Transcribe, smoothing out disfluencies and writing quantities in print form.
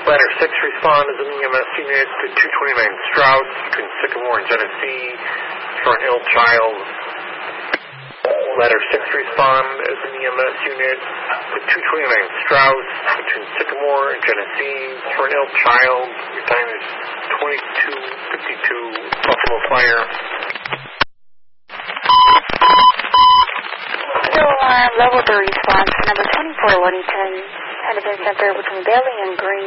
Ladder 6 respond as an EMS unit to 229 Strauss between Sycamore and Genesee for an ill child. Ladder 6 respond as an EMS unit to 229 Strauss between Sycamore and Genesee for an ill child. Your time is 22:52. Buffalo Fire. Still alarm, level 3 response, number 24 Ludington, Henderson Center between Bailey and Green.